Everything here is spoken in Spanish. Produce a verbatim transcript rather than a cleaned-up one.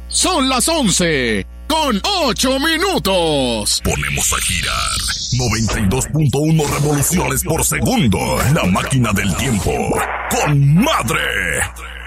Son las once con ocho minutos. Ponemos a girar noventa y dos punto uno revoluciones por segundo. La máquina del tiempo. ¡Con madre!